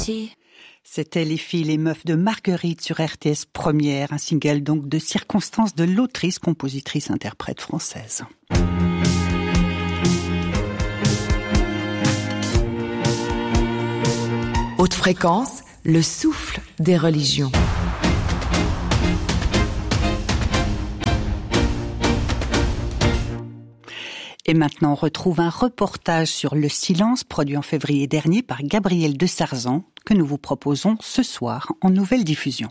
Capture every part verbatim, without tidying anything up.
petit. C'était Les filles, les meufs de Marguerite sur R T S Première, un single donc de circonstances de l'autrice, compositrice, interprète française. Haute fréquence, le souffle des religions. Et maintenant, on retrouve un reportage sur le silence produit en février dernier par Gabriel de Sarzan que nous vous proposons ce soir en nouvelle diffusion.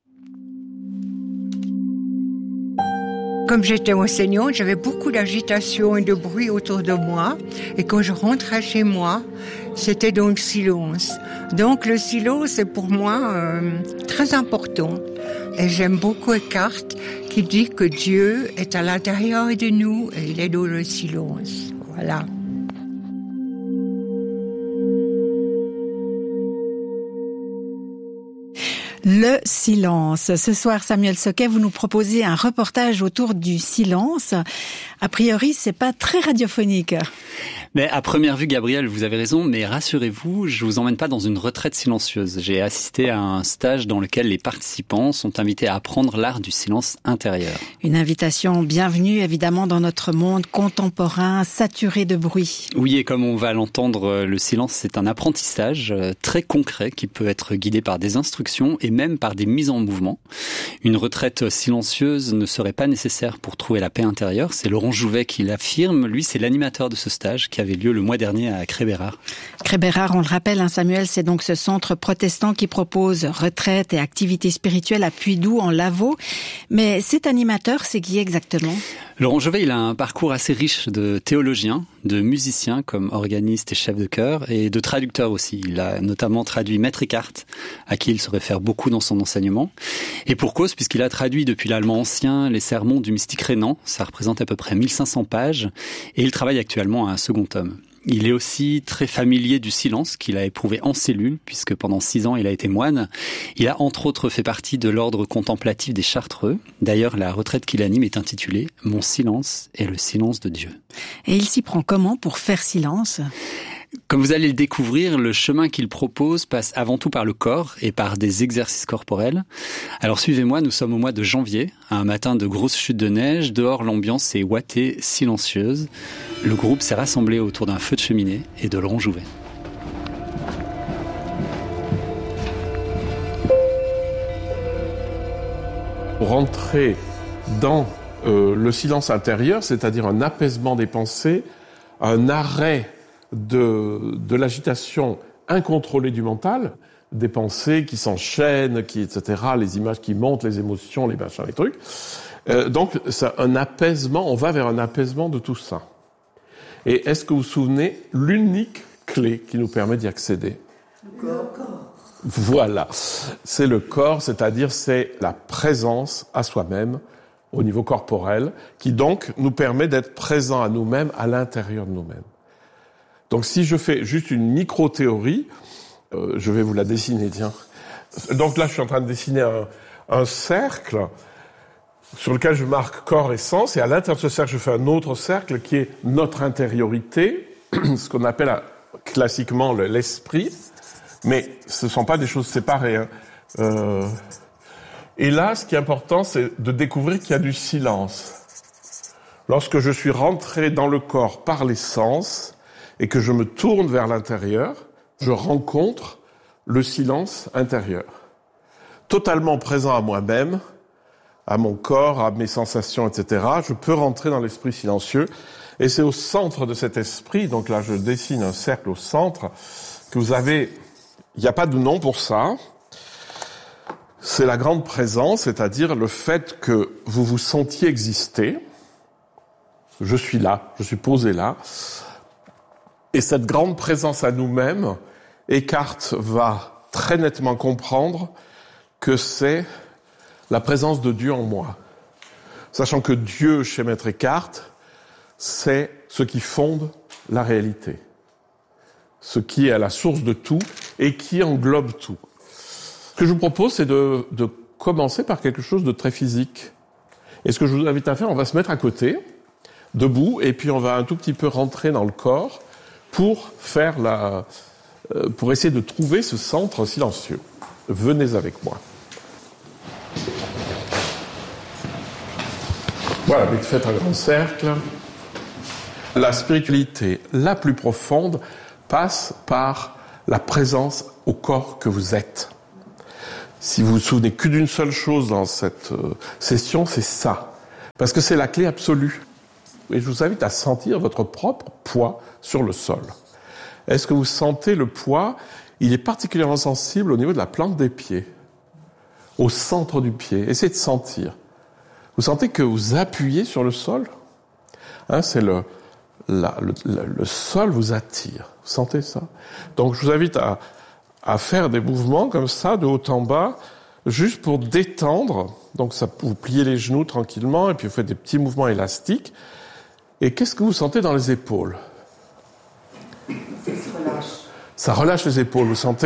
Comme j'étais enseignante, j'avais beaucoup d'agitation et de bruit autour de moi. Et quand je rentrais chez moi, c'était donc silence. Donc le silence est pour moi euh, très important. Et j'aime beaucoup Eckhart qui dit que Dieu est à l'intérieur de nous et il est dans le silence. Voilà. Le silence. Ce soir, Samuel Soquet, vous nous proposez un reportage autour du silence. A priori, c'est pas très radiophonique. Mais à première vue, Gabriel, vous avez raison, mais rassurez-vous, je vous emmène pas dans une retraite silencieuse. J'ai assisté à un stage dans lequel les participants sont invités à apprendre l'art du silence intérieur. Une invitation bienvenue, évidemment, dans notre monde contemporain, saturé de bruit. Oui, et comme on va l'entendre, le silence, c'est un apprentissage très concret qui peut être guidé par des instructions et même par des mises en mouvement. Une retraite silencieuse ne serait pas nécessaire pour trouver la paix intérieure. C'est Laurent Jouvet qui l'affirme. Lui, c'est l'animateur de ce stage qui avait lieu le mois dernier à Crébérard. Crébérard, on le rappelle, hein, Samuel, c'est donc ce centre protestant qui propose retraite et activités spirituelles à Puydou, en Lavaux. Mais cet animateur, c'est qui exactement ? Laurent Jouvet, il a un parcours assez riche de théologien, de musicien comme organiste et chef de chœur, et de traducteur aussi. Il a notamment traduit Maître Eckhart, à qui il se réfère beaucoup dans son enseignement. Et pour cause, puisqu'il a traduit depuis l'allemand ancien les sermons du mystique rénan, ça représente à peu près mille cinq cents pages, et il travaille actuellement à un second tome. Il est aussi très familier du silence qu'il a éprouvé en cellule, puisque pendant six ans, il a été moine. Il a entre autres fait partie de l'ordre contemplatif des Chartreux. D'ailleurs, la retraite qu'il anime est intitulée « Mon silence est le silence de Dieu ». Et il s'y prend comment pour faire silence ? Comme vous allez le découvrir, le chemin qu'il propose passe avant tout par le corps et par des exercices corporels. Alors suivez-moi, nous sommes au mois de janvier, un matin de grosse chute de neige. Dehors, l'ambiance est ouatée, silencieuse. Le groupe s'est rassemblé autour d'un feu de cheminée et de Laurent Jouvet. Rentrer dans euh, le silence intérieur, c'est-à-dire un apaisement des pensées, un arrêt de, de l'agitation incontrôlée du mental, des pensées qui s'enchaînent, qui, et cetera, les images qui montent, les émotions, les machins, les trucs. Euh, donc, c'est un apaisement, on va vers un apaisement de tout ça. Et est-ce que vous vous souvenez, l'unique clé qui nous permet d'y accéder ? Le corps. Voilà. C'est le corps, c'est-à-dire c'est la présence à soi-même, au niveau corporel, qui donc nous permet d'être présents à nous-mêmes, à l'intérieur de nous-mêmes. Donc si je fais juste une micro-théorie, euh, je vais vous la dessiner, tiens. Donc là, je suis en train de dessiner un, un cercle sur lequel je marque corps et sens, et à l'intérieur de ce cercle, je fais un autre cercle qui est notre intériorité, ce qu'on appelle classiquement l'esprit, mais ce ne sont pas des choses séparées. Hein. Euh... Et là, ce qui est important, c'est de découvrir qu'il y a du silence. Lorsque je suis rentré dans le corps par les sens, et que je me tourne vers l'intérieur, je rencontre le silence intérieur. Totalement présent à moi-même, à mon corps, à mes sensations, et cetera, je peux rentrer dans l'esprit silencieux. Et c'est au centre de cet esprit, donc là je dessine un cercle au centre, que vous avez, il n'y a pas de nom pour ça, c'est la grande présence, c'est-à-dire le fait que vous vous sentiez exister, je suis là, je suis posé là, et cette grande présence à nous-mêmes, Eckhart va très nettement comprendre que c'est la présence de Dieu en moi. Sachant que Dieu, chez Maître Eckhart, c'est ce qui fonde la réalité. Ce qui est à la source de tout et qui englobe tout. Ce que je vous propose, c'est de, de commencer par quelque chose de très physique. Et ce que je vous invite à faire, on va se mettre à côté, debout, et puis on va un tout petit peu rentrer dans le corps pour faire la, euh, pour essayer de trouver ce centre silencieux. Venez avec moi. Voilà, mais faites un grand cercle. La spiritualité la plus profonde passe par la présence au corps que vous êtes. Si vous vous souvenez que d'une seule chose dans cette euh, session, c'est ça. Parce que c'est la clé absolue. Et je vous invite à sentir votre propre poids sur le sol. Est-ce que vous sentez le poids ? Il est particulièrement sensible au niveau de la plante des pieds, au centre du pied. Essayez de sentir. Vous sentez que vous appuyez sur le sol ? Hein, c'est le, la, le, le, le sol vous attire. Vous sentez ça ? Donc je vous invite à, à faire des mouvements comme ça, de haut en bas, juste pour détendre. Donc ça, vous pliez les genoux tranquillement et puis vous faites des petits mouvements élastiques. Et qu'est-ce que vous sentez dans les épaules ? Ça se relâche. Ça relâche les épaules, vous sentez ?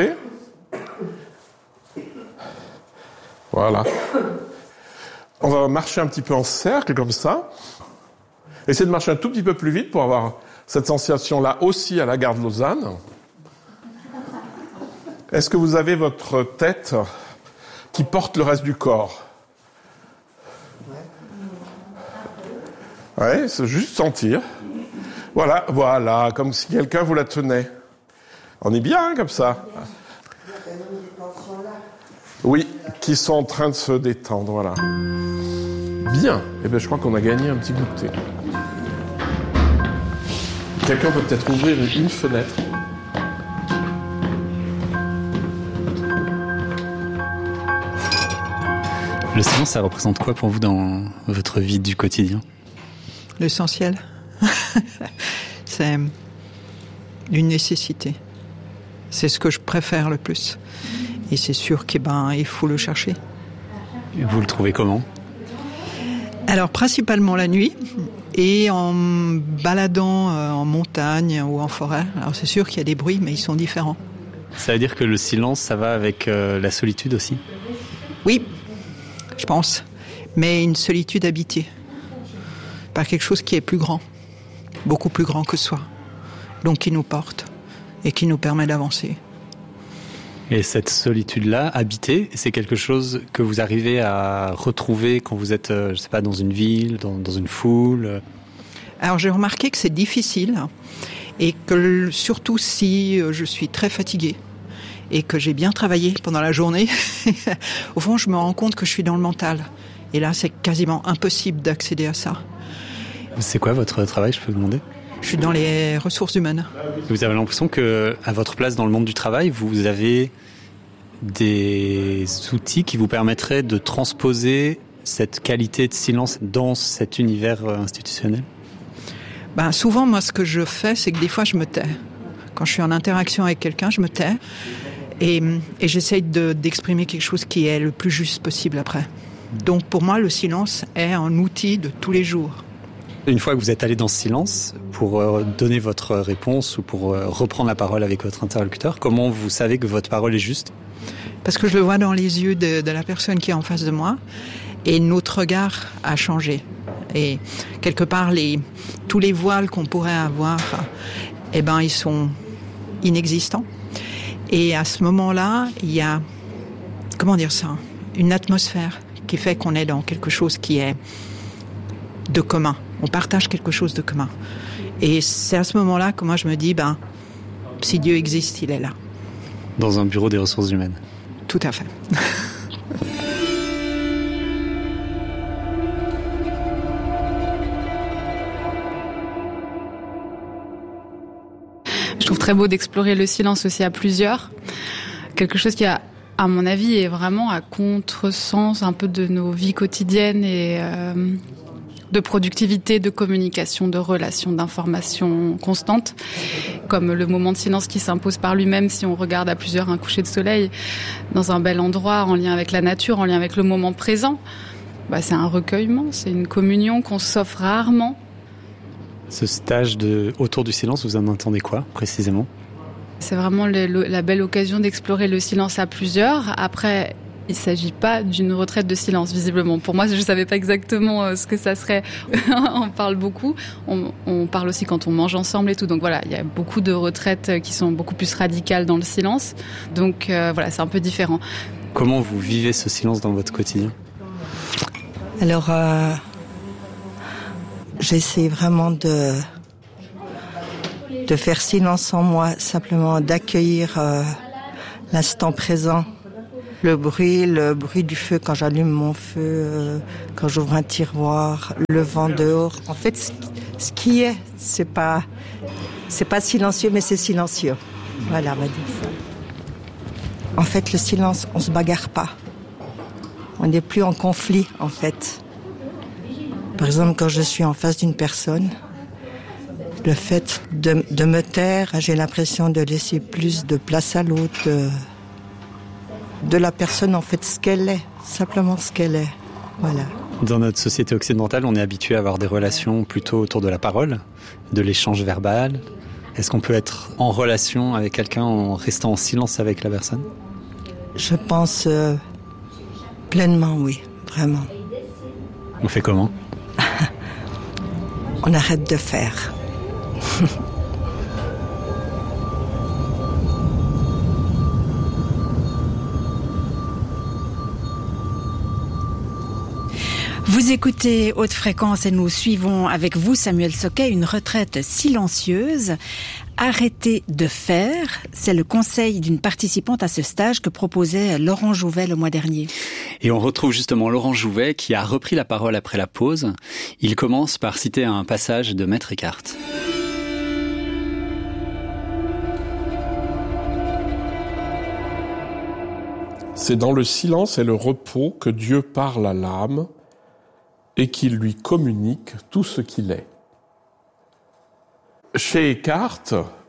Voilà. On va marcher un petit peu en cercle, comme ça. Essayez de marcher un tout petit peu plus vite pour avoir cette sensation-là aussi à la gare de Lausanne. Est-ce que vous avez votre tête qui porte le reste du corps ? Ouais, c'est juste sentir. Voilà, voilà, comme si quelqu'un vous la tenait. On est bien, hein, comme ça. Oui, qui sont en train de se détendre, voilà. Bien. Eh bien, je crois qu'on a gagné un petit goût de thé. Quelqu'un peut peut-être ouvrir une fenêtre. Le silence, ça représente quoi pour vous dans votre vie du quotidien ? L'essentiel. C'est une nécessité. C'est ce que je préfère le plus. Et c'est sûr qu'il ben, il faut le chercher. Et vous le trouvez comment ? Alors, principalement la nuit et en baladant euh, en montagne ou en forêt. Alors, c'est sûr qu'il y a des bruits, mais ils sont différents. Ça veut dire que le silence, ça va avec euh, la solitude aussi ? Oui, je pense. Mais une solitude habitée. Par quelque chose qui est plus grand. Beaucoup plus grand que soi. Donc, qui nous porte et qui nous permet d'avancer. Et cette solitude-là, habitée, c'est quelque chose que vous arrivez à retrouver quand vous êtes, je sais pas, dans une ville, dans, dans une foule ? Alors j'ai remarqué que c'est difficile et que surtout si je suis très fatiguée et que j'ai bien travaillé pendant la journée, au fond je me rends compte que je suis dans le mental. Et là c'est quasiment impossible d'accéder à ça. C'est quoi votre travail, je peux vous demander ? Je suis dans les ressources humaines. Vous avez l'impression que, à votre place dans le monde du travail, vous avez des outils qui vous permettraient de transposer cette qualité de silence dans cet univers institutionnel ? Ben, souvent, moi, ce que je fais, c'est que des fois, je me tais. Quand je suis en interaction avec quelqu'un, je me tais et, et j'essaye de, d'exprimer quelque chose qui est le plus juste possible après. Donc, pour moi, le silence est un outil de tous les jours. Une fois que vous êtes allé dans ce silence, pour donner votre réponse ou pour reprendre la parole avec votre interlocuteur, comment vous savez que votre parole est juste ? Parce que je le vois dans les yeux de, de la personne qui est en face de moi, et notre regard a changé. Et quelque part, les, tous les voiles qu'on pourrait avoir, eh ben, ils sont inexistants. Et à ce moment-là, il y a, comment dire ça, une atmosphère qui fait qu'on est dans quelque chose qui est de commun. On partage quelque chose de commun. Et c'est à ce moment-là que moi je me dis, ben, si Dieu existe, il est là. Dans un bureau des ressources humaines. Tout à fait. Je trouve très beau d'explorer le silence aussi à plusieurs. Quelque chose qui a, à mon avis, est vraiment à contresens un peu de nos vies quotidiennes et euh, de productivité, de communication, de relations, d'informations constantes, comme le moment de silence qui s'impose par lui-même si on regarde à plusieurs un coucher de soleil dans un bel endroit, en lien avec la nature, en lien avec le moment présent. Bah, c'est un recueillement, c'est une communion qu'on s'offre rarement. Ce stage de autour du silence, vous en entendez quoi précisément ? C'est vraiment le, le, la belle occasion d'explorer le silence à plusieurs. Après, Il ne s'agit pas d'une retraite de silence, visiblement. Pour moi, je ne savais pas exactement ce que ça serait. On parle beaucoup. On, on parle aussi quand on mange ensemble et tout. Donc voilà, il y a beaucoup de retraites qui sont beaucoup plus radicales dans le silence. Donc euh, voilà, c'est un peu différent. Comment vous vivez ce silence dans votre quotidien ? Alors, euh, j'essaie vraiment de, de faire silence en moi, simplement d'accueillir euh, l'instant présent. Le bruit, le bruit du feu quand j'allume mon feu, euh, quand j'ouvre un tiroir, le vent dehors. En fait, ce, ce qui est, c'est pas, c'est pas silencieux, mais c'est silencieux. Voilà, on va dire ça. En fait, le silence, on se bagarre pas. On n'est plus en conflit, en fait. Par exemple, quand je suis en face d'une personne, le fait de, de me taire, j'ai l'impression de laisser plus de place à l'autre. De, de la personne, en fait, ce qu'elle est, simplement ce qu'elle est, voilà. Dans notre société occidentale, on est habitué à avoir des relations plutôt autour de la parole, de l'échange verbal. Est-ce qu'on peut être en relation avec quelqu'un en restant en silence avec la personne ? Je pense euh, pleinement, oui, vraiment. On fait comment ? On arrête de faire. Vous écoutez Haute Fréquence et nous suivons avec vous, Samuel Soquet, une retraite silencieuse. Arrêter de faire, c'est le conseil d'une participante à ce stage que proposait Laurent Jouvet le mois dernier. Et on retrouve justement Laurent Jouvet qui a repris la parole après la pause. Il commence par citer un passage de Maître Eckhart. C'est dans le silence et le repos que Dieu parle à l'âme et qu'il lui communique tout ce qu'il est. Chez Eckhart,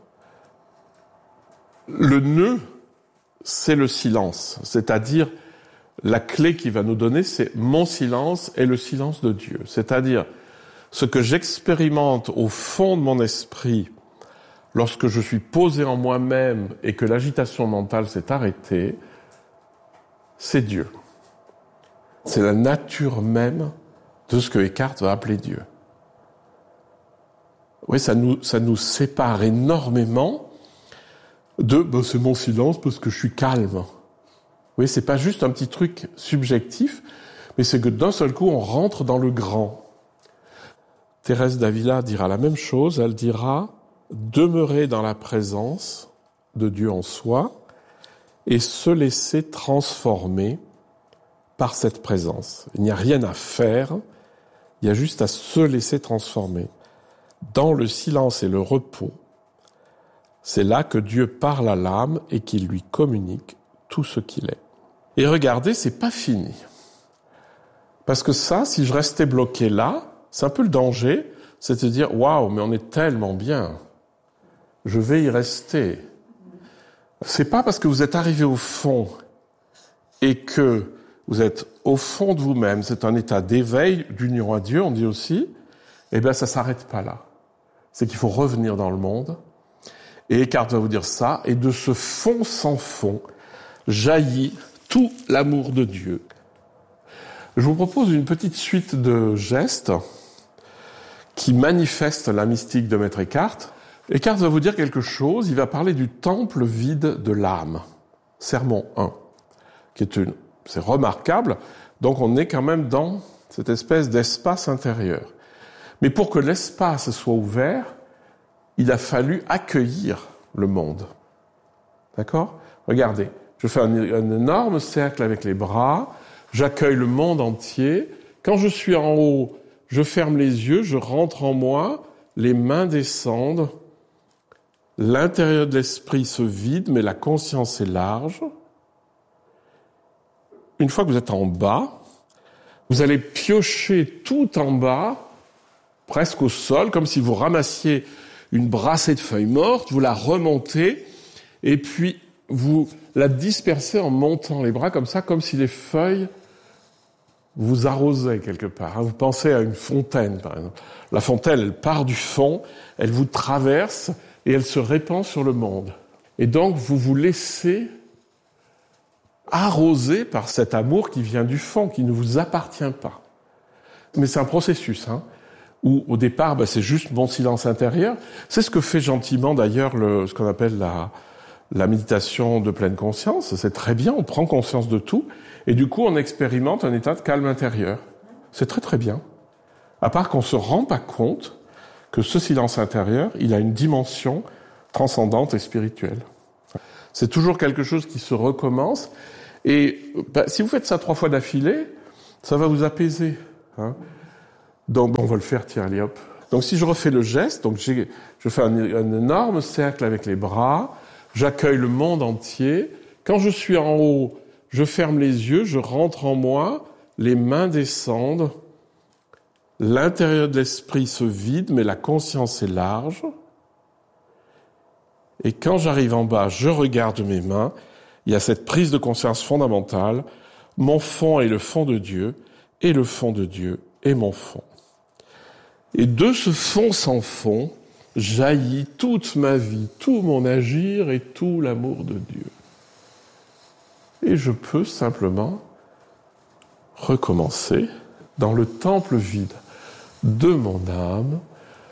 le nœud, c'est le silence. C'est-à-dire, la clé qu'il va nous donner, c'est mon silence et le silence de Dieu. C'est-à-dire, ce que j'expérimente au fond de mon esprit, lorsque je suis posé en moi-même et que l'agitation mentale s'est arrêtée, c'est Dieu. C'est la nature même de ce que Eckhart va appeler Dieu. Oui, ça nous, ça nous sépare énormément de ben, « c'est mon silence parce que je suis calme ». Oui, c'est pas juste un petit truc subjectif, mais c'est que d'un seul coup, on rentre dans le grand. Thérèse d'Avila dira la même chose, elle dira « demeurer dans la présence de Dieu en soi et se laisser transformer par cette présence ». Il n'y a rien à faire, il y a juste à se laisser transformer. Dans le silence et le repos, c'est là que Dieu parle à l'âme et qu'il lui communique tout ce qu'il est. Et regardez, c'est pas fini. Parce que ça, si je restais bloqué là, c'est un peu le danger, c'est de dire « Waouh, mais on est tellement bien, je vais y rester ». C'est pas parce que vous êtes arrivé au fond et que vous êtes au fond de vous-même, c'est un état d'éveil, d'union à Dieu, on dit aussi, eh bien ça s'arrête pas là. C'est qu'il faut revenir dans le monde. Et Eckhart va vous dire ça, et de ce fond sans fond jaillit tout l'amour de Dieu. Je vous propose une petite suite de gestes qui manifestent la mystique de Maître Eckhart. Eckhart va vous dire quelque chose, il va parler du temple vide de l'âme. Sermon un, qui est une, c'est remarquable. Donc on est quand même dans cette espèce d'espace intérieur. Mais pour que l'espace soit ouvert, il a fallu accueillir le monde. D'accord ? Regardez, je fais un, un énorme cercle avec les bras, j'accueille le monde entier. Quand je suis en haut, je ferme les yeux, je rentre en moi, les mains descendent, l'intérieur de l'esprit se vide, mais la conscience est large. Une fois que vous êtes en bas, vous allez piocher tout en bas, presque au sol, comme si vous ramassiez une brassée de feuilles mortes, vous la remontez, et puis vous la dispersez en montant les bras comme ça, comme si les feuilles vous arrosaient quelque part. Vous pensez à une fontaine, par exemple. La fontaine, elle part du fond, elle vous traverse, et elle se répand sur le monde. Et donc, vous vous laissez arrosé par cet amour qui vient du fond, qui ne vous appartient pas. Mais c'est un processus, hein, où au départ, ben, c'est juste mon silence intérieur. C'est ce que fait gentiment d'ailleurs le, ce qu'on appelle la, la méditation de pleine conscience. C'est très bien, on prend conscience de tout, et du coup on expérimente un état de calme intérieur. C'est très très bien. À part qu'on se rend pas compte que ce silence intérieur, il a une dimension transcendante et spirituelle. C'est toujours quelque chose qui se recommence. Et ben, si vous faites ça trois fois d'affilée, ça va vous apaiser. Hein. Donc on va le faire, tiens, allez hop. Donc si je refais le geste, donc j'ai, je fais un, un énorme cercle avec les bras, j'accueille le monde entier. Quand je suis en haut, je ferme les yeux, je rentre en moi, les mains descendent, l'intérieur de l'esprit se vide, mais la conscience est large. Et quand j'arrive en bas, je regarde mes mains, il y a cette prise de conscience fondamentale, mon fond est le fond de Dieu, et le fond de Dieu est mon fond. Et de ce fond sans fond, jaillit toute ma vie, tout mon agir et tout l'amour de Dieu. Et je peux simplement recommencer dans le temple vide de mon âme,